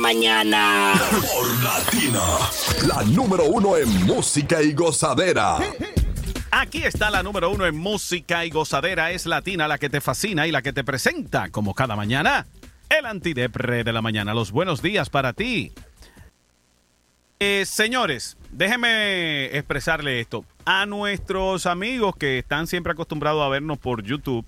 mañana. Por Latina, la número uno en música y gozadera. Aquí está la número uno en música y gozadera. Es Latina, la que te fascina y la que te presenta, como cada mañana, el antidepre de la mañana. Los buenos días para ti. Señores, déjenme expresarle esto. A nuestros amigos que están siempre acostumbrados a vernos por YouTube,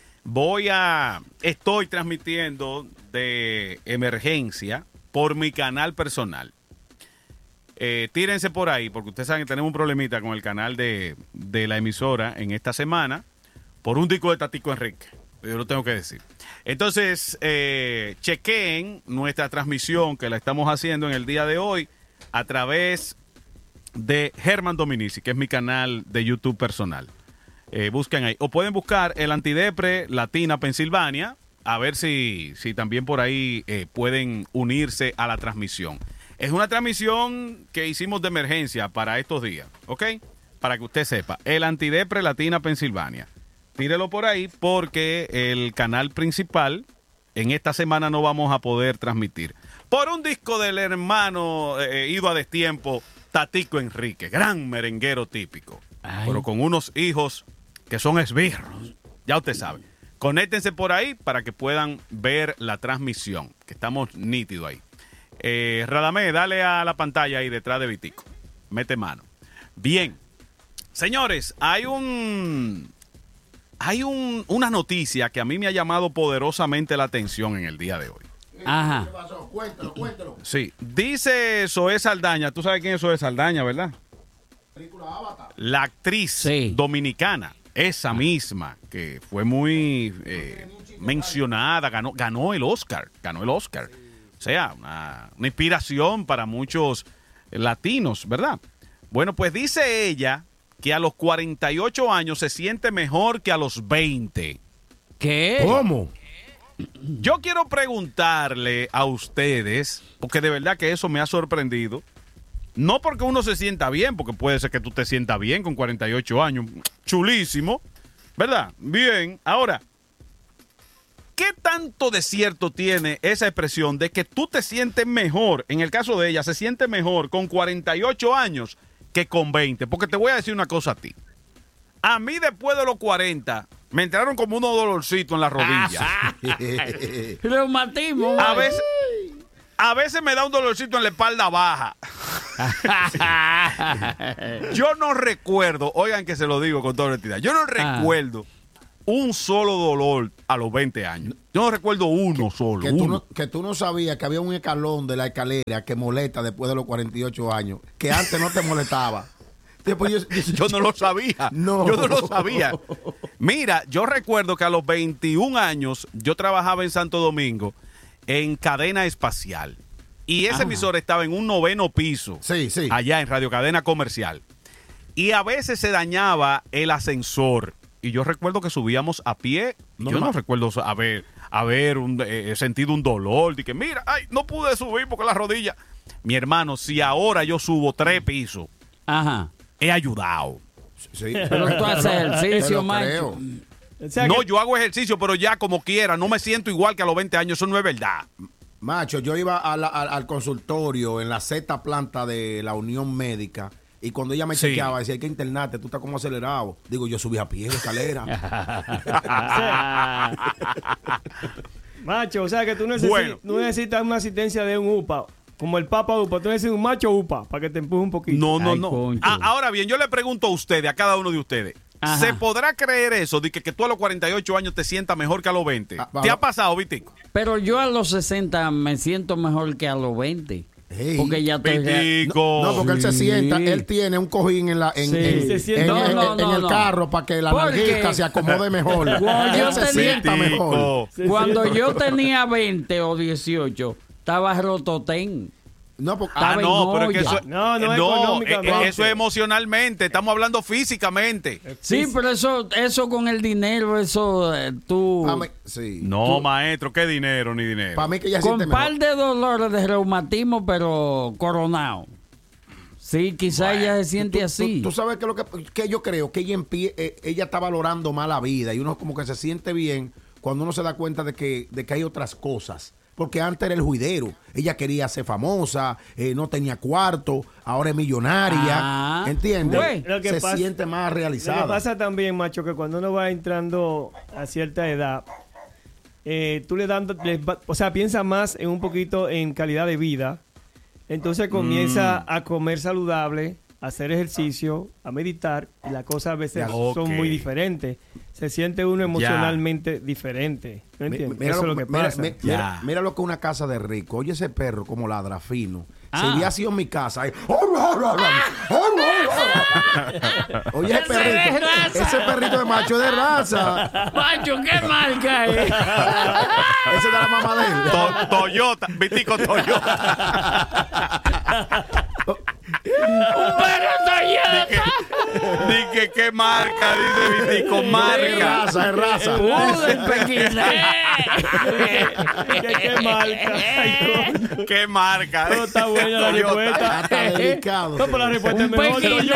estoy transmitiendo de emergencia por mi canal personal. Tírense por ahí, porque ustedes saben que tenemos un problemita con el canal de la emisora en esta semana, por un disco de Tatico Enrique. Yo lo tengo que decir. Entonces, chequeen nuestra transmisión que la estamos haciendo en el día de hoy a través de Germán Dominici, que es mi canal de YouTube personal. Busquen ahí. O pueden buscar el Antidepre Latina Pensilvania, a ver si también por ahí pueden unirse a la transmisión. Es una transmisión que hicimos de emergencia para estos días, ¿ok? Para que usted sepa. El Antidepre Latina Pensilvania. Tírelo por ahí porque el canal principal en esta semana no vamos a poder transmitir. Por un disco del hermano ido a destiempo, Tatico Enrique, gran merenguero típico. Ay. Pero con unos hijos que son esbirros. Ya usted sabe. Conéctense por ahí para que puedan ver la transmisión, que estamos nítidos ahí. Radamé, dale a la pantalla ahí detrás de Vitico. Mete mano. Bien. Señores, hay una noticia que a mí me ha llamado poderosamente la atención en el día de hoy. Ajá. ¿Qué pasó? Cuéntalo. Sí, dice Zoé Saldaña. ¿Tú sabes quién es Zoé Saldaña, verdad? Película Avatar. La actriz dominicana, esa misma, que fue muy mencionada, ganó el Oscar. O sea, una inspiración para muchos latinos, ¿verdad? Bueno, pues dice ella que a los 48 años se siente mejor que a los 20. ¿Qué? ¿Cómo? Yo quiero preguntarle a ustedes, porque de verdad que eso me ha sorprendido. No porque uno se sienta bien, porque puede ser que tú te sientas bien con 48 años. Chulísimo, ¿verdad? Bien. Ahora, ¿qué tanto de cierto tiene esa expresión de que tú te sientes mejor? En el caso de ella, se siente mejor con 48 años que con 20. Porque te voy a decir una cosa a ti. A mí después de los 40 me entraron como unos dolorcitos en la rodilla. Reumatismo. A veces me da un dolorcito en la espalda baja. Yo no recuerdo, oigan que se lo digo con toda honestidad, yo no recuerdo un solo dolor a los 20 años. Yo no recuerdo uno solo. Que tú no sabías que había un escalón de la escalera que molesta después de los 48 años, que antes no te molestaba. Después yo no lo sabía. No. Yo no lo sabía. Mira, yo recuerdo que a los 21 años yo trabajaba en Santo Domingo en Cadena Espacial. Y ese emisor estaba en un 9º piso. Sí. Allá en Radio Cadena Comercial. Y a veces se dañaba el ascensor. Y yo recuerdo que subíamos a pie. Yo no recuerdo haber sentido un dolor. De que, mira, ay, no pude subir porque la rodilla. Mi hermano, si ahora yo subo 3 pisos, he ayudado. Sí. Pero tú haces ejercicio, macho. O sea, no, yo hago ejercicio, pero ya como quiera. No me siento igual que a los 20 años. Eso no es verdad. Macho, yo iba al consultorio en la 6ª planta de la Unión Médica. Y cuando ella me chequeaba, decía, hay que internarte, tú estás como acelerado. Digo, yo subí a pie de escalera. Macho, o sea que tú no necesitas una asistencia de un UPA. Como el Papa UPA, tú necesitas un macho UPA para que te empuje un poquito. No. Ahora bien, yo le pregunto a ustedes, a cada uno de ustedes, ¿se podrá creer eso de que tú a los 48 años te sientas mejor que a los 20? ¿Te ha pasado, Vitico? Pero yo a los 60 me siento mejor que a los 20. Hey, porque ya estoy no, porque él se sienta, él tiene un cojín en el carro para que la nalguita se acomode mejor. Cuando se sienta mejor. Cuando yo tenía 20 o 18, estaba rototén. No, porque, pero es que económicamente. Eso es emocionalmente, estamos hablando físicamente. Sí, pero eso con el dinero, eso tú... No, maestro, ¿qué dinero ni dinero? Para mí que ya con un par de dolores de reumatismo, pero coronado. Sí, quizá ella se siente así. Tú sabes que yo creo que ella está valorando más la vida y uno como que se siente bien cuando uno se da cuenta de que hay otras cosas porque antes era el juidero. Ella quería ser famosa, no tenía cuarto, ahora es millonaria, ¿entiendes? Se siente más realizada. Lo que pasa también, macho, que cuando uno va entrando a cierta edad, tú piensa más en un poquito en calidad de vida, entonces comienza a comer saludable, a hacer ejercicio, a meditar, y las cosas a veces son muy diferentes. Se siente uno emocionalmente diferente. ¿No entiendes? Eso es lo que pasa. Mira lo que es una casa de rico. Oye ese perro como ladra fino. Si hubiera sido en mi casa. Oye ese perrito. Ese perrito de macho de raza. Macho, ¿qué marca es? Ese es de la mamá de él. Toyota. Vitico Toyota. ¡Un perro Toyota! Dije, ¿qué marca? Dice Vitico, marca. Es raza. El pequina. ¿Qué marca? ¿Qué marca? No, está buena la respuesta. Está delicado. No, pero la respuesta es Un mejor. Toyota.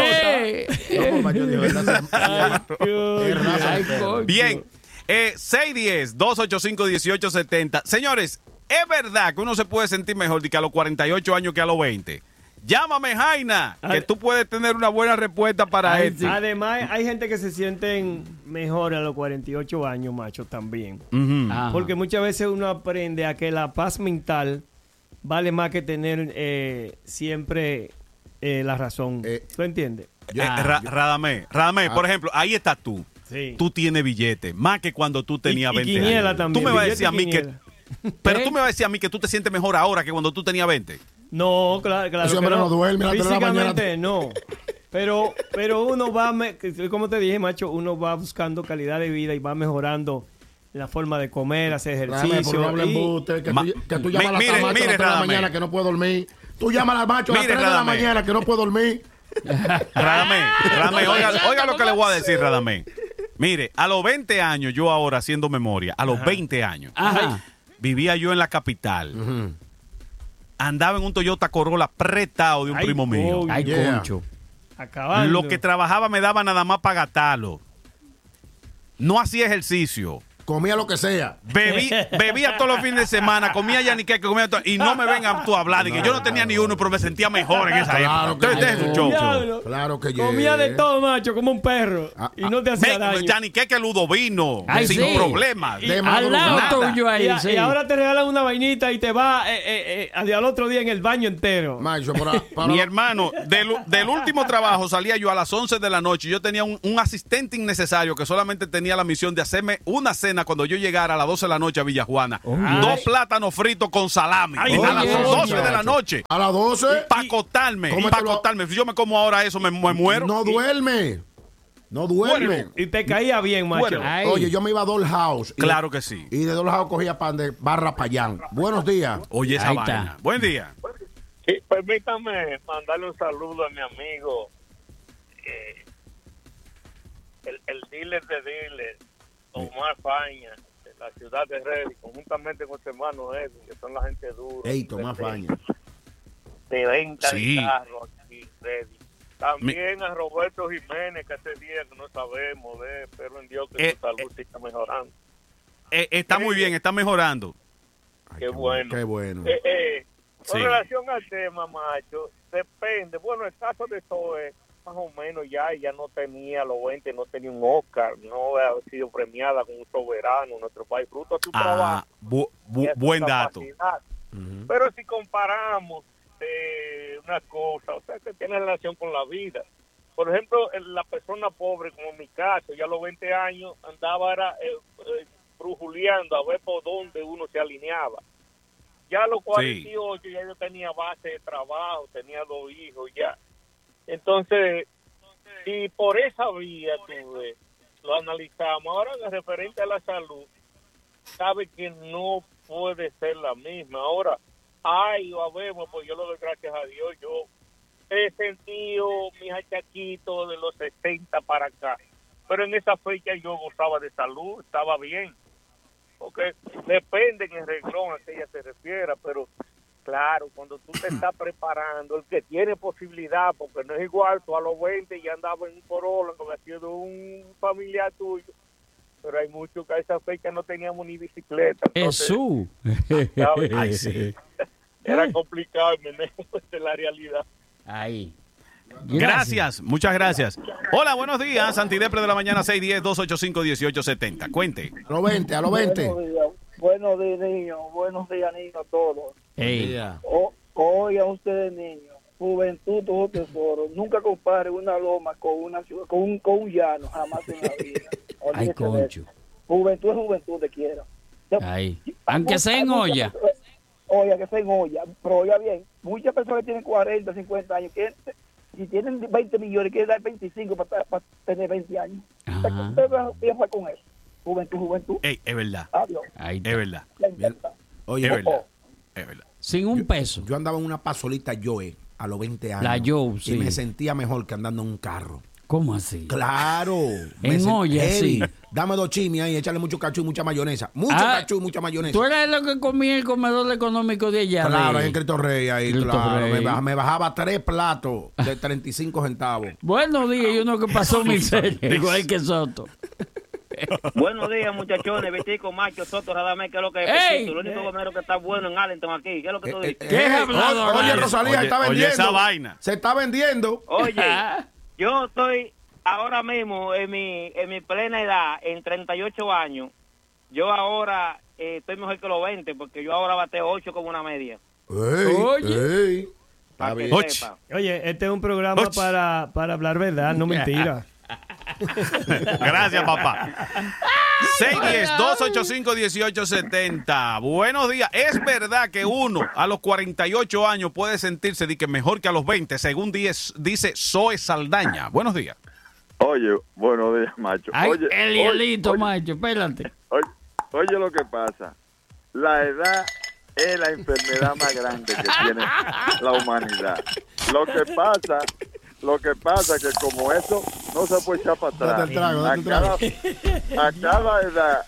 Bien. 610-285-1870. Señores, ¿es verdad que uno se puede sentir mejor de que a los 48 años que a los 20? Llámame, Jaina, que tú puedes tener una buena respuesta para esto. Sí. Además, hay gente que se sienten mejor a los 48 años, macho, también. Porque muchas veces uno aprende a que la paz mental vale más que tener siempre la razón. ¿Tú entiendes? Radamé, por ejemplo, ahí estás tú. Sí. Tú tienes billete, más que cuando tú tenías 20 quiniela años. también, Tú me vas a decir a mí quiniela. Pero tú me vas a decir a mí que tú te sientes mejor ahora que cuando tú tenías 20. No, claro Ese que hombre no duerme a las 3 de la mañana. Físicamente no. Pero uno va, como te dije, macho, uno va buscando calidad de vida y va mejorando la forma de comer, hacer ejercicio. No hablen embuste, que tú llamas a las 3 de la mañana que no puedo dormir. Tú llamas al macho a las 3 de la mañana que no puedo dormir. Radamé, oiga lo que le voy a decir, Radamé. Mire, a los 20 años, yo ahora haciendo memoria, a los 20 años, vivía yo en la capital. Andaba en un Toyota Corolla prestado de un primo mío. Ay, concho. Acabando. Lo que trabajaba me daba nada más para gastarlo. No hacía ejercicio. Comía lo que sea. Bebía todos los fines de semana, comía yanique, comía todo, y no me vengan tú a hablar de que yo no tenía ni uno, pero me sentía mejor en esa época. Entonces, Claro que yo. Comía de todo, macho, como un perro. Y no te hacía daño. Yanique que ludovino, sin problemas. Al lado tuyo ahí, y ahora te regalan una vainita y te va al otro día en el baño entero. Macho, mi hermano, del último trabajo salía yo a las 11 de la noche y yo tenía un asistente innecesario que solamente tenía la misión de hacerme una cena cuando yo llegara a las 12 de la noche a Villajuana. 2 plátanos fritos con salami. A las 12 de la noche. A las 12. Para acostarme. Si yo me como ahora eso, me muero. No duerme. Y te caía bien, macho. Oye, yo me iba a Dollhouse. Claro que sí. Y de Dollhouse cogía pan de Barra Payán. Buenos días. Oye, esa vaina. Buen día. Sí, permítame mandarle un saludo a mi amigo, el dealer de dealers, Omar Faña, de la ciudad de Ready, conjuntamente con su hermano Edwin, que son la gente dura. Tomás Faña. De venta de carros aquí, Ready. También a Roberto Jiménez, que hace días que no sabemos pero en Dios que su salud sí está mejorando. Está muy bien, está mejorando. Qué bueno. Qué bueno. Con relación al tema, macho, depende. Bueno, el caso de Zoe, más o menos ya no tenía los 20, no tenía un Oscar, no había sido premiada con un soberano en nuestro país, fruto de su trabajo. Buen dato. Pero si comparamos una cosa, o sea, que tiene relación con la vida. Por ejemplo, la persona pobre, como en mi caso, ya a los 20 años andaba brujuleando a ver por dónde uno se alineaba. Ya a los 48 ya yo tenía base de trabajo, tenía 2 hijos ya. Entonces, si por esa vía lo analizamos, ahora de referente a la salud, sabe que no puede ser la misma. Ahora, pues yo lo doy gracias a Dios. Yo he sentido mis achaquitos de los 60 para acá, pero en esa fecha yo gozaba de salud, estaba bien. Porque depende en el renglón a que ella se refiera, pero claro, cuando tú te estás preparando, el que tiene posibilidad, porque no es igual, tú a los 20 ya andabas en un Corolla con vestido de un familiar tuyo, pero hay muchos que a esa fecha no teníamos ni bicicleta. Entonces, Jesús. ¿sabes? Ay, sí. Era complicado, esa es la realidad. Ahí. Gracias, muchas gracias. Hola, buenos días. Antidepre de la mañana, 610-285-1870. Cuente. A los 20, a los 20. Buenos días, niños. Buenos días, niños, a todos. Ey. Oigan ustedes, niños. Juventud, todo tesoro. Nunca compare una loma con una ciudad, con un llano, jamás en la vida. Ay, Olvídese de concho. eso. Juventud es juventud, te quiero. Ahí. Aunque sea en olla. Oiga, que sea en olla. Pero oiga bien, muchas personas tienen 40, 50 años, que si tienen 20 millones, quieren dar 25 para tener 20 años. Ajá. Usted piensa con eso. Juventud. Ey, es verdad. Adiós. Ahí Es verdad. La intenta. Oye, Es verdad. Es verdad. Sin un peso. yo andaba en una pasolita Joe a los 20 años. La Joe, sí. Y me sentía mejor que andando en un carro. ¿Cómo así? Claro. En olla, sí. Dame 2 chimis ahí, échale mucho cachú y mucha mayonesa. Mucho Ah, cachú y mucha mayonesa. Tú eres lo que comía el comedor económico de allá. Claro, de- en Cristo Rey ahí, Cristo claro. Rey. Me bajaba 3 platos de 35 centavos. Buenos días, y uno que pasó miseria, igual que Soto. Buenos días, muchachones. Vitico, Macho, Soto, Radamés, ¿qué es lo que es? ¡Ey! Vitico? El único gomero que está bueno en Arlington aquí. ¿Qué es lo que tú dices? ¿Qué es hablador? Oye, Rosalía, Oye, está oye, vendiendo. esa vaina. Se está vendiendo. Oye, yo estoy ahora mismo en mi plena edad, en 38 años. Yo ahora estoy mejor que los 20, porque yo ahora bateo 8 como una media. Ey. Para que Och. sepa. Oye, este es un programa Och. para hablar verdad, no mentira. Gracias, papá. 610-285-1870. Buenos días. Es verdad que uno a los 48 años puede sentirse de que mejor que a los 20, según dice Zoe Saldaña. Buenos días. Oye, buenos días, macho. Ay, Oye, Elielito, oye, macho, espérate. oye lo que pasa. La edad es la enfermedad más grande que tiene la humanidad. Lo que pasa es que como eso no se puede echar para atrás. Date el trago, date el a cada edad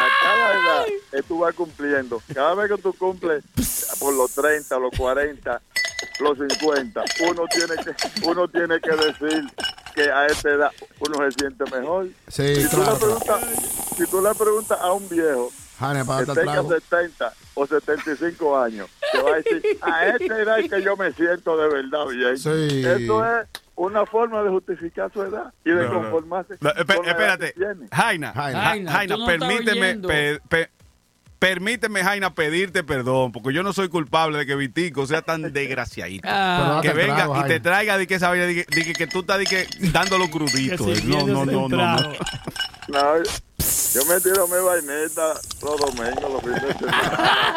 que tú vas cumpliendo, cada vez que tú cumples por los 30, los 40, los 50, uno tiene que decir que a esta edad uno se siente mejor. Sí, Si claro. si tú le preguntas a un viejo Jane, para que darte el tenga trago. 70 o 75 años, te va a decir, a esta edad es que yo me siento de verdad bien. Sí. Eso es una forma de justificar su edad y de conformarse. con la edad Espérate. que tiene. Jaina, Jaina, tú no estás permíteme, oyendo. permíteme, Jaina, pedirte perdón, porque yo no soy culpable de que Vitico sea tan desgraciadito. Ah, Que date el venga trago, y te Jaina. traiga de que esa vaina, de que tú estás de que dándolo crudito. Que No. No, yo me tiro mi vaineta los domingos, los fines de semana,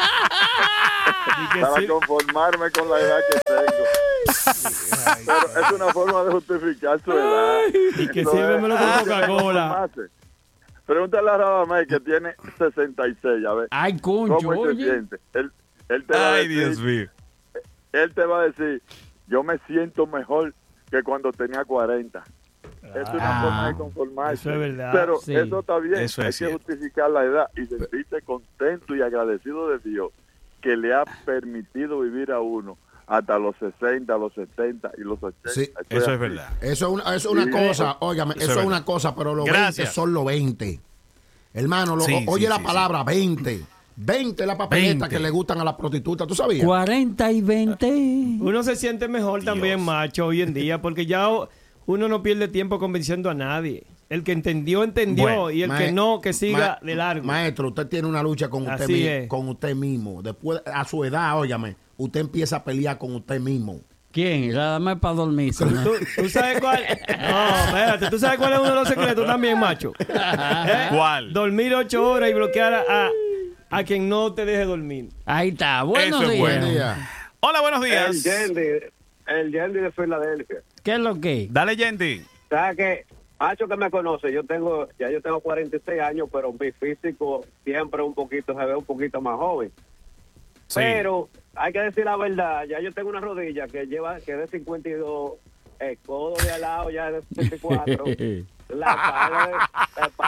para conformarme con la edad que tengo. Pero es una forma de justificar su edad. Y que Eso sírvemelo es- con tiene que Coca-Cola. conformarse. Pregúntale a Radamés, que tiene 66, a ver. Ay, concho, ¿Cómo él se oye. siente? Él te va a Ay, decir, Dios mío. él te va a decir, yo me siento mejor que cuando tenía 40. Es una forma de conformarse. Eso es verdad. Pero Sí. eso está bien. Eso es Hay que cierto. justificar la edad y sentirse contento y agradecido de Dios que le ha permitido vivir a uno hasta los 60, los 70 y los 80. Sí. Eso es verdad. Eso es una cosa, óigame, eso es verdad. una cosa, pero los Gracias. 20 son los 20. Hermano, Sí, oye sí, la sí, palabra 20. 20 es la papeleta 20. que le gustan a las prostitutas, ¿tú sabías? 40 y 20. Uno se siente mejor también, macho, hoy en día, porque ya uno no pierde tiempo convenciendo a nadie. El que entendió, Bueno, y el que no, que siga de largo. Maestro, usted tiene una lucha con usted, Así es. con usted mismo. Después, a su edad, óigame, usted empieza a pelear con usted mismo. ¿Quién? Nada más para dormirse. ¿no? ¿Tú sabes cuál? No, espérate, ¿tú sabes cuál es uno de los secretos también, macho? ¿Eh? ¿Cuál? Dormir 8 horas y bloquear a quien no te deje dormir. Ahí está. Buenos Eso es días. bueno. Buen día. Hola, buenos días. El Yendi de Filadelfia. ¿Qué es lo que? Dale, Yendi. ¿Sabes qué? Hacho que me conoce, yo tengo 46 años, pero mi físico siempre se ve un poquito más joven. Sí. Pero hay que decir la verdad, ya yo tengo una rodilla que es de 52, el codo de al lado ya es de 64, la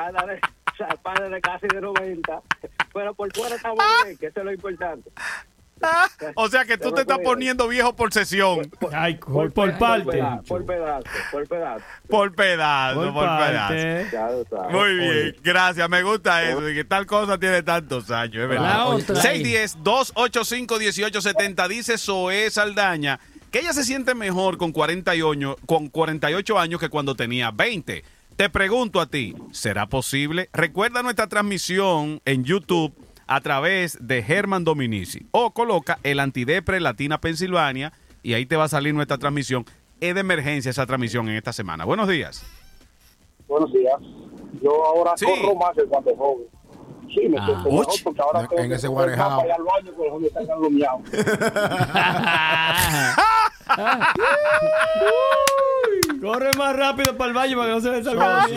espalda de casi de 90, pero por fuera está bien, que eso es lo importante. O sea que tú te estás poniendo viejo por sesión. Ay, por parte. Por pedazo. Por pedazo. Ya lo sabes. Muy bien, gracias. Me gusta eso, de que tal cosa tiene tantos años, es verdad. La otra. 610-285-1870. Dice Zoé Saldaña que ella se siente mejor con 48 años que cuando tenía 20. Te pregunto a ti, ¿será posible? Recuerda nuestra transmisión en YouTube a través de Germán Dominici o coloca el Antidepre Latina Pensilvania y ahí te va a salir nuestra transmisión. Es de emergencia esa transmisión en esta semana. Buenos días. Buenos días. Yo ahora Sí. corro más que cuando joven. Sí, me siento mejor porque ahora tengo en ese que guarejao. ir al baño porque los están alumiados. Corre más rápido para el baño para que no se le salga.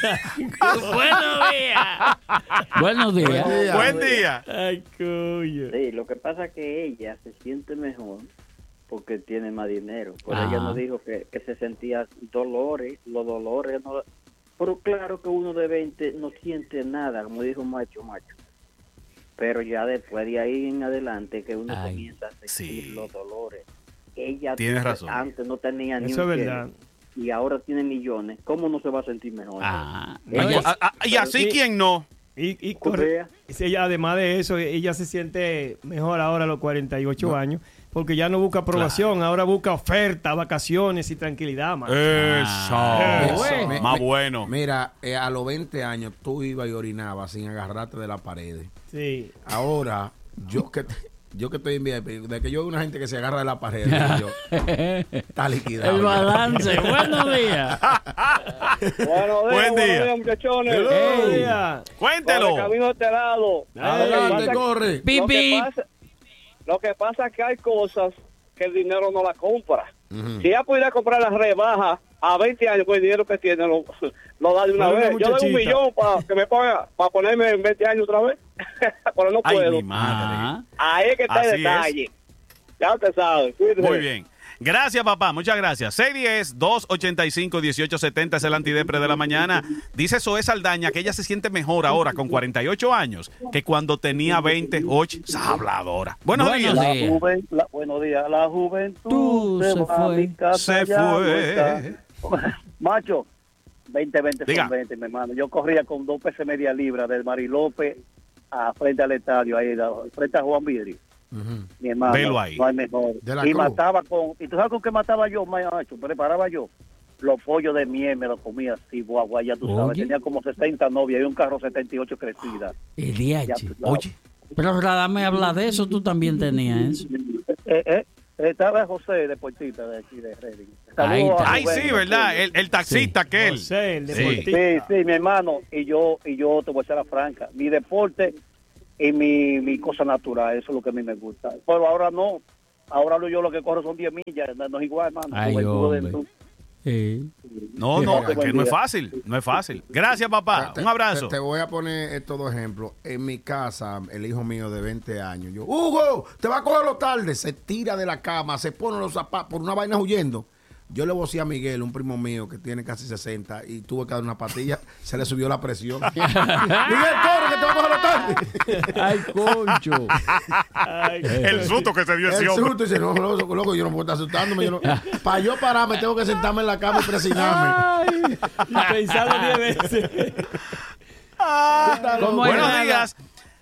Buenos días. Buenos días. Buen día. Ay, coño. Sí, lo que pasa es que ella se siente mejor porque tiene más dinero. Por ella no dijo que se sentía dolores, los dolores no. Pero claro que uno de 20 no siente nada, como dijo Macho. Pero ya después de ahí en adelante que uno comienza a sentir los dolores. Ella tienes razón. Antes no tenía ni Eso un es quedo, verdad. y ahora tiene millones. ¿Cómo no se va a sentir mejor? Y así, ¿quién no? Y corre, ella, además de eso, ella se siente mejor ahora a los 48 años, porque ya no busca aprobación, ahora busca ofertas, vacaciones y tranquilidad. Man. Eso. Más bueno. Mira, a los 20 años tú ibas y orinabas sin agarrarte de la pared. Sí. Ahora, yo que estoy en VIP, de que yo veo una gente que se agarra de la pared, yo, está liquidado. El balance. Buenos días. Buen día. Muchachones. Buenos días. Cuéntelo. Por el camino de este lado. Adelante, corre. Pipi. Lo que pasa es que hay cosas que el dinero no la compra. Si ella pudiera comprar las rebajas a 20 años con el dinero que tiene, lo da de una Bueno, vez. Yo doy muchachita. $1 millón para que me ponga, para ponerme en 20 años otra vez. Pero no Ay, puedo. mi madre. Ahí es que está Así el es. detalle. Ya usted sabe. Cuídese. Muy bien. Gracias, papá. Muchas gracias. 610-285-1870 es el antidepre de la mañana. Dice Zoé Saldaña que ella se siente mejor ahora con 48 años que cuando tenía 20. Oye, esa habladora. Buenos días. Buenos días. La juventud Tú se fue. mi casa Se ya no fue. está. Macho, 20 Diga. son 20, mi hermano. Yo corría con 2 pesos media libra del Marilope a frente al estadio, ahí frente a Juan Vidrio. Mi hermano, Velo ahí. no hay mejor. De la Y Cruz. mataba y tú sabes con qué mataba yo, macho, preparaba yo los pollos de miel, me los comía así, guagua, ya tú sabes, Oye. tenía como 60 novias y un carro 78 crecida. El Ya DH. tú sabes. Oye. Pero Radame habla de eso, tú también tenías eso. Estaba José, deportista de aquí de Redding. Ahí está. Ay, sí, ¿verdad? El taxista aquel. José, el Sí. deportista. Sí, mi hermano, y yo te voy a ser la franca, mi deporte y mi cosa natural, eso es lo que a mí me gusta. Pero ahora no, ahora yo lo que corro son 10 millas, no es igual, hermano. Ay, Juventud hombre. dentro. Sí. No, es que no es fácil. No es fácil. Gracias, papá. Un abrazo. Te voy a poner estos 2 ejemplos. En mi casa, el hijo mío de 20 años, yo, Hugo, te va a coger los tardes. Se tira de la cama, se pone los zapatos por una vaina huyendo. Yo le vocé a Miguel, un primo mío que tiene casi 60 y tuvo que dar una patilla, se le subió la presión. Miguel, corre que te va a coger los tardes. Ay, concho. El susto que se dio ese El hombre. susto dice, no, loco, yo no puedo estar asustándome. Para yo pararme, tengo que sentarme en la cama y presionarme. Y pensarlo 10 veces. ¿Cómo es, Buenos Rada? días.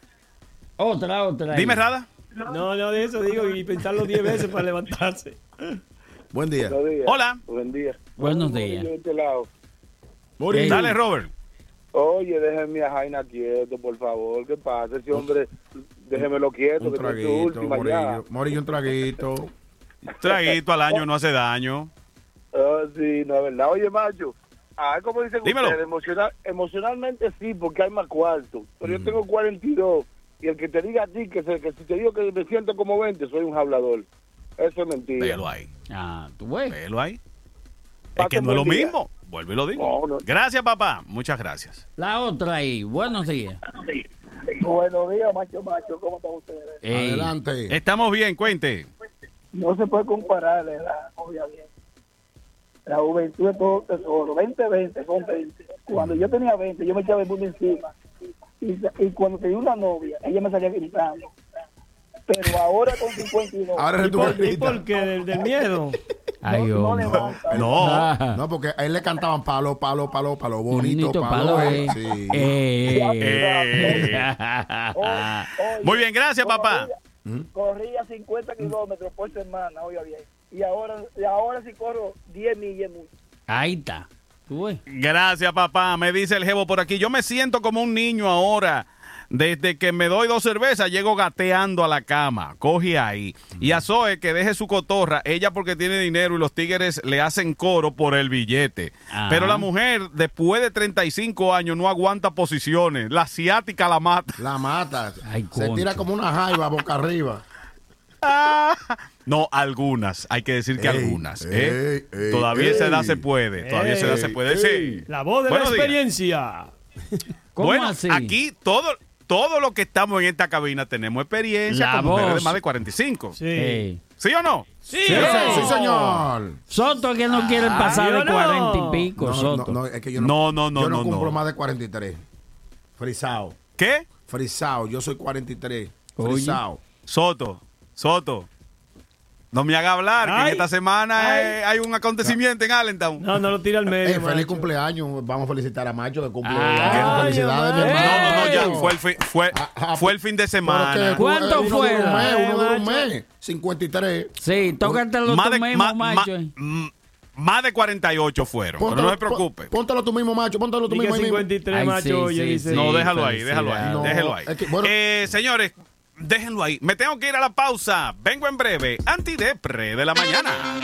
Otra. Dime, Rada. No, de eso digo, y pensarlo 10 veces para levantarse. Buen día. Buenos días. Hola. Buen día. Buenos días. De este lado. Murillo. Dale, Robert. Oye, déjenme a Jaina quieto, por favor. ¿Qué pasa? Ese hombre, déjemelo quieto, Un que tiene su traguito, última ya. Morillo, un traguito. Traguito al año no hace daño. Sí, no es verdad. Oye, macho, como dicen Dímelo. ustedes, emocionalmente sí, porque hay más cuarto. Pero yo tengo 42. Y el que te diga a ti que si te digo que me siento como 20, soy un hablador. Eso es mentira. Velo ahí. Tú ves. Velo ahí. Es Pase que no es lo buen día. mismo. Vuelvo y lo digo. No. Gracias, papá. Muchas gracias. La otra ahí. Buenos días. Buenos días, macho. ¿Cómo están ustedes? Ey. Adelante. Estamos bien, cuente. No se puede comparar la edad, obviamente. La juventud es todo tesoro. 20 son 20. Cuando yo tenía 20, yo me echaba el mundo encima. Y cuando tenía una novia, ella me salía gritando. pero ahora con 52. Ahora ¿Y por qué? ¿Del miedo? Ay, no hombre. levanta. No, porque a él le cantaban palo, bonito, palo. Sí. Muy bien, gracias, papá. Corría 50 kilómetros por semana, oiga bien. Y ahora si corro 10 millas mucho. Ahí está. ¿Tú ves? Gracias, papá. Me dice el jevo por aquí. Yo me siento como un niño ahora. Desde que me doy 2 cervezas, llego gateando a la cama. Coge ahí. Y a Zoe, que deje su cotorra. Ella porque tiene dinero y los tigres le hacen coro por el billete. Ajá. Pero la mujer, después de 35 años, no aguanta posiciones. La asiática la mata. La mata. Ay, Se tira como una jaiba boca arriba. No, algunas. Hay que decir que algunas. Todavía ey. esa edad se puede. Todavía esa edad se puede. Sí. La voz de Buenos la días. experiencia. ¿Cómo Bueno, así? aquí todo lo que estamos en esta cabina tenemos experiencia La con mujeres de voz. más de 45. Sí. Ey. ¿Sí o no? Sí, Sí, señor. Soto que no quieren pasar yo de no. 40 y pico, Soto. No, es que yo No, yo no cumplo no. más de 43. Frisado. ¿Qué? Frisado. Yo soy 43. Oye. Frisado. Soto. No me haga hablar, que en Ay, esta semana ay. hay un acontecimiento en Allentown. No lo tira al medio. Feliz macho. cumpleaños. Vamos a felicitar a Macho de cumpleaños. Ay, Felicidades, mi Dios mío. hermano. No, ya, Fue- fue el fin de semana. Pero que ¿Cuánto uno fue? dura un mes, uno dura un Macho. mes. 53. Sí, tócatelo Más tú de, mismo, macho. más de 48 fueron, pero no se preocupe. Póntalo tú mismo, Macho. Póntalo tú Diga mismo. ahí mismo. 53, Ay, macho, sí, oye, sí, dice. sí. No, déjalo ahí, déjalo ahí, No, déjalo ahí. es que, bueno. Señores, déjenlo ahí. Me tengo que ir a la pausa. Vengo en breve. Antidepre de la mañana.